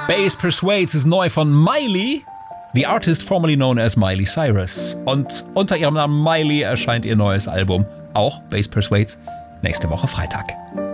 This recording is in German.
Bass Persuades ist neu von Miley, the artist formerly known as Miley Cyrus. Und unter ihrem Namen Miley erscheint ihr neues Album, auch Bass Persuades, nächste Woche Freitag.